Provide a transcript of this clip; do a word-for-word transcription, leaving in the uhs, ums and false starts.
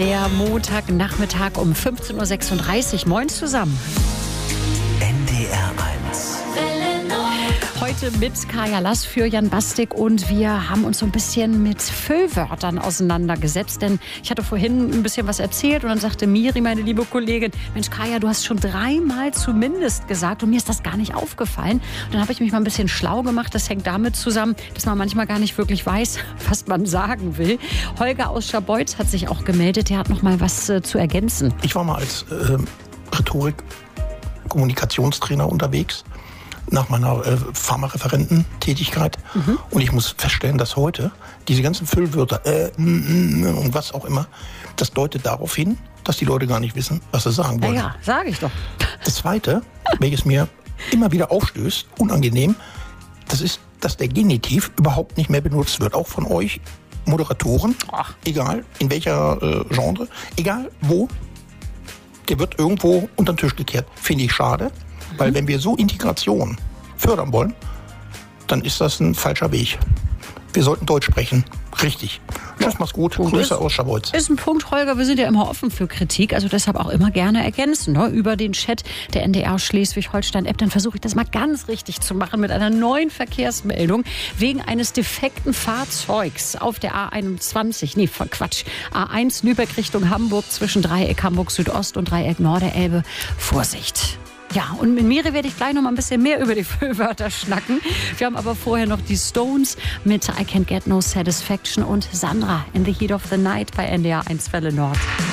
Der Montagnachmittag um fünfzehn Uhr sechsunddreißig. Moin zusammen. N D R eins. Heute mit Kaya Lass für Jan Bastik und wir haben uns so ein bisschen mit Füllwörtern auseinandergesetzt, denn ich hatte vorhin ein bisschen was erzählt und dann sagte Miri, meine liebe Kollegin, Mensch Kaya, du hast schon dreimal zumindest gesagt und mir ist das gar nicht aufgefallen. Und dann habe ich mich mal ein bisschen schlau gemacht, das hängt damit zusammen, dass man manchmal gar nicht wirklich weiß, was man sagen will. Holger aus Scharbeutz hat sich auch gemeldet, der hat noch mal was äh, zu ergänzen. Ich war mal als äh, Rhetorik-Kommunikationstrainer unterwegs nach meiner äh, Pharmareferententätigkeit. Mhm. Und ich muss feststellen, dass heute diese ganzen Füllwörter äh, mm, mm, und was auch immer, das deutet darauf hin, dass die Leute gar nicht wissen, was sie sagen wollen. Ja, ja, sage ich doch. Das Zweite, welches mir immer wieder aufstößt, unangenehm, das ist, dass der Genitiv überhaupt nicht mehr benutzt wird. Auch von euch Moderatoren, Ach. egal in welcher äh, Genre, egal wo, der wird irgendwo unter den Tisch gekehrt. Finde ich schade. Weil wenn wir so Integration fördern wollen, dann ist das ein falscher Weg. Wir sollten Deutsch sprechen. Richtig. Tschüss, mach's gut. Gut. Grüße aus Scharbeutz. Ist ein Punkt, Holger. Wir sind ja immer offen für Kritik. Also deshalb auch immer gerne ergänzen. Ne? Über den Chat der N D R Schleswig-Holstein-App. Dann versuche ich das mal ganz richtig zu machen mit einer neuen Verkehrsmeldung. Wegen eines defekten Fahrzeugs auf der A einundzwanzig. Nee, Quatsch. A eins Lübeck Richtung Hamburg zwischen Dreieck Hamburg Südost und Dreieck Norderelbe. Vorsicht. Ja, und mit Miri werde ich gleich noch mal ein bisschen mehr über die Füllwörter schnacken. Wir haben aber vorher noch die Stones mit I Can't Get No Satisfaction und Sandra in the Heat of the Night bei N D R eins Welle Nord.